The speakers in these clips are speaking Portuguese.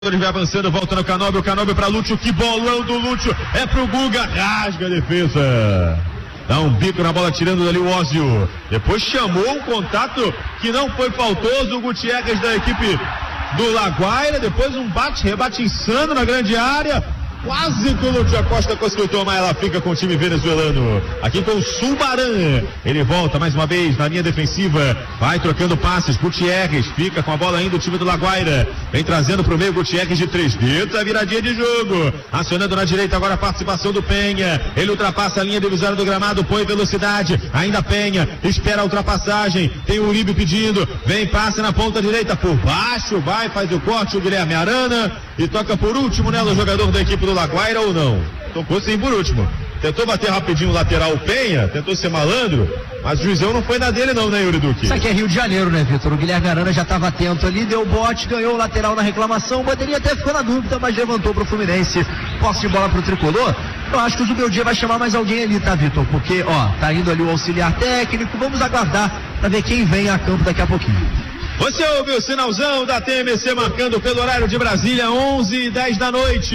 Ele vai avançando, volta no Canóbio, o Canóbio pra Lúcio, que bolão do Lúcio, é pro Guga, rasga a defesa. Dá um bico na bola, tirando dali o Ózio. Depois chamou um contato que não foi faltoso, o Gutierrez da equipe do Laguaira. Depois um rebate insano na grande área. Quase que o Lúcio Acosta conseguiu tomar, ela fica com o time venezuelano. Aqui com o Subaran. Ele volta mais uma vez na linha defensiva. Vai trocando passes. Gutierrez fica com a bola ainda o time do Laguaira. Vem trazendo pro meio Gutierrez de 3 dedos. A viradinha de jogo. Acionando na direita agora a participação do Penha. Ele ultrapassa a linha divisória do gramado. Põe velocidade. Ainda Penha. Espera a ultrapassagem. Tem o Uribe pedindo. Vem, passa na ponta direita por baixo. Vai, faz o corte o Guilherme Arana. E toca por último nela o jogador da equipe do Laguaira ou não? Tocou sim por último. Tentou bater rapidinho o lateral Penha, tentou ser malandro, mas o juizão não foi na dele não, né, Yuri Duque? Isso aqui é Rio de Janeiro, né, Vitor? O Guilherme Arana já estava atento ali, deu bote, ganhou o lateral na reclamação, o Bandeirinha até ficou na dúvida, mas levantou pro Fluminense. Posse de bola pro Tricolor. Eu acho que o Zubeldia vai chamar mais alguém ali, tá, Vitor? Porque, tá indo ali o auxiliar técnico, vamos aguardar pra ver quem vem a campo daqui a pouquinho. Você ouviu o sinalzão da TMC marcando pelo horário de Brasília, 11h10 da noite.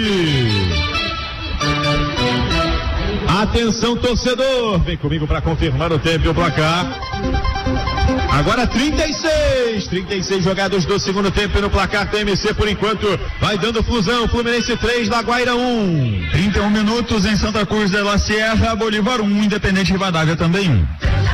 Atenção, torcedor, vem comigo para confirmar o tempo e o placar. Agora 36 jogados do segundo tempo no placar. TMC por enquanto vai dando fusão. Fluminense 3, Laguaira 1. 31 minutos em Santa Cruz de la Sierra, Bolívar 1, Independente Rivadavia também 1.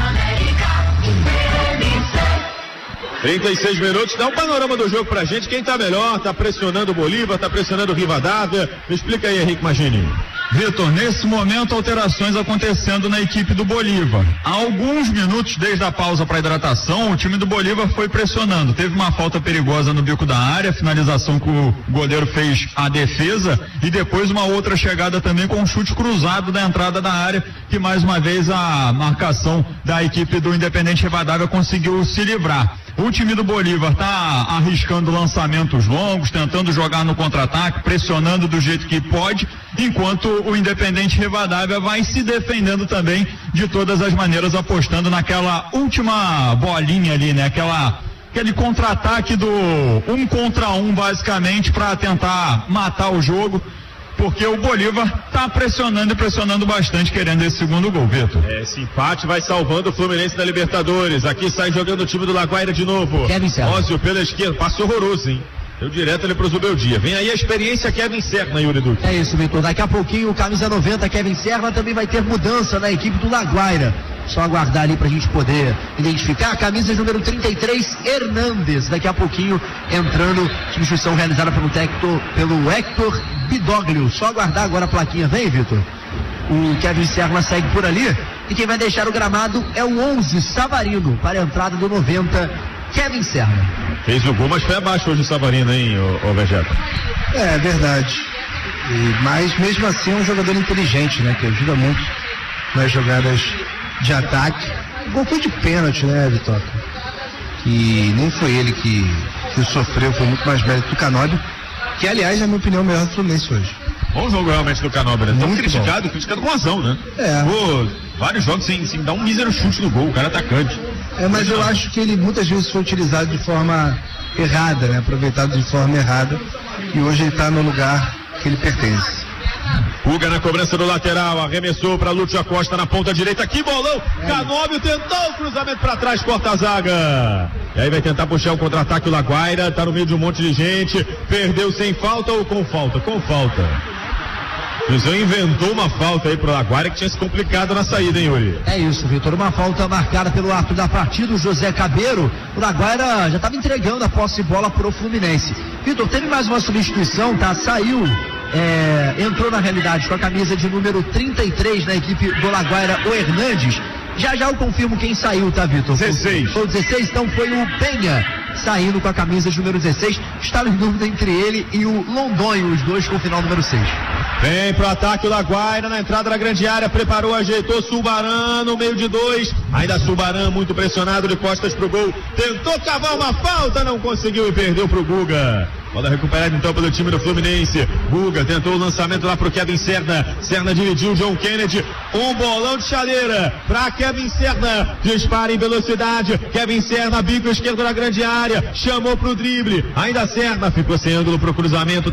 36 minutos, dá um panorama do jogo pra gente, quem tá melhor, tá pressionando o Bolívar, tá pressionando o Rivadavia, me explica aí, Henrique Magini. Vitor, nesse momento alterações acontecendo na equipe do Bolívar. Há alguns minutos desde a pausa para hidratação, o time do Bolívar foi pressionando, teve uma falta perigosa no bico da área, finalização que o goleiro fez a defesa e depois uma outra chegada também com um chute cruzado da entrada da área, que mais uma vez a marcação da equipe do Independente Rivadavia conseguiu se livrar. O time do Bolívar está arriscando lançamentos longos, tentando jogar no contra-ataque, pressionando do jeito que pode, enquanto o Independente Rivadavia vai se defendendo também de todas as maneiras, apostando naquela última bolinha ali, né? Aquele contra-ataque do 1 contra 1, basicamente, para tentar matar o jogo. Porque o Bolívar está pressionando e pressionando bastante, querendo esse segundo gol, Vitor. Esse empate vai salvando o Fluminense da Libertadores. Aqui sai jogando o time do Laguaira de novo. Kevin Serna. Ózio pela esquerda, passou horroroso, hein? Deu direto ali pro Zubeldia. Vem aí a experiência Kevin Serna, Yuri Duque. É isso, Vitor. Daqui a pouquinho o camisa 90, Kevin Serna, também vai ter mudança na equipe do Laguaira. Só aguardar ali pra gente poder identificar. A camisa número 33, Hernandes. Daqui a pouquinho entrando, substituição realizada pelo Hector Bidoglio. Só aguardar agora a plaquinha. Vem, Vitor. O Kevin Serna segue por ali. E quem vai deixar o gramado é o 11, Savarino, para a entrada do 90, Kevin Serna. Fez o gol, mas foi abaixo hoje o Savarino, hein, o Vegeta? É verdade. Mas mesmo assim é um jogador inteligente, né? Que ajuda muito nas jogadas de ataque. O gol foi de pênalti, né, Vitor? E nem foi ele que sofreu, foi muito mais mérito do Canóbio, que aliás, na minha opinião, é o melhor do Fluminense hoje. Bom jogo realmente do Canóbio, né? Tão criticado com razão, né? É. Vários jogos sem dar um mísero chute no gol, o cara atacante. Mas eu acho que ele muitas vezes foi utilizado de forma errada, né? Aproveitado de forma errada. E hoje ele está no lugar que ele pertence. Guga na cobrança do lateral, arremessou para Lúcio Acosta na ponta direita, que bolão, Canóbio tentou o cruzamento para trás, corta a zaga, e aí vai tentar puxar o contra-ataque o Laguaira, tá no meio de um monte de gente, perdeu sem falta ou com falta? Com falta. O Juizão inventou uma falta aí pro Laguaira que tinha se complicado na saída, hein, Yuri? É isso, Vitor, uma falta marcada pelo árbitro da partida, o José Cabeiro. O Laguaira já estava entregando a posse de bola pro Fluminense. Vitor, teve mais uma substituição, tá? Saiu, entrou na realidade com a camisa de número 33 na equipe do Laguaira, o Hernandes. Já eu confirmo quem saiu, tá, Vitor? 16. Foi o 16, então foi o Penha saindo com a camisa de número 16. Estava em dúvida entre ele e o Londonho, os dois com o final número 6. Vem pro ataque o Laguaira na entrada da grande área, preparou, ajeitou, Subaran no meio de 2, ainda Subaran muito pressionado de costas pro gol, tentou cavar uma falta, não conseguiu e perdeu pro Guga. Bola recuperada então pelo time do Fluminense. Guga tentou o lançamento lá pro Kevin Serna. Serna dividiu, John Kennedy. Um bolão de chaleira pra Kevin Serna. Dispara em velocidade. Kevin Serna, bico esquerdo na grande área. Chamou pro drible. Ainda Serna ficou sem ângulo pro cruzamento.